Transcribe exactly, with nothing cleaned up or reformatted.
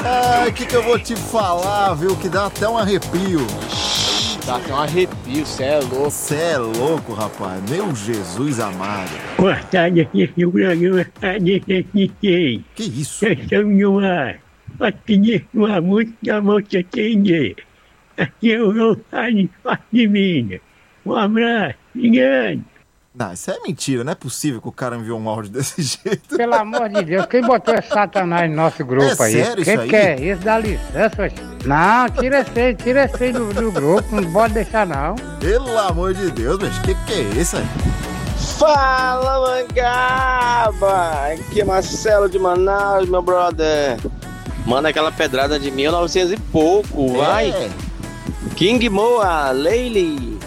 Ai, o que que eu vou te falar, viu? Que dá até um arrepio. Dá até um arrepio, cê é louco. Cê é louco, rapaz. Meu Jesus amado. Boa tarde, aqui é o programa Adessenciei. Que isso? Estamos no ar. Pode pedir uma música, a moça atender. Aqui é o Rosário de Minas. Um abraço, grande. Não, isso é mentira. Não é possível que o cara enviou um áudio desse jeito. Pelo amor de Deus, quem botou esse satanás no nosso grupo É aí? sério Quem isso aí? quer isso? Dá licença. Não, tira esse aí, tira esse aí do, do grupo, não pode deixar não. Pelo amor de Deus, mas que que é isso aí? Fala, Mangaba! Aqui é Marcelo de Manaus, meu brother. Manda aquela pedrada de mil e novecentos e pouco, vai. É. King Moa, Leile.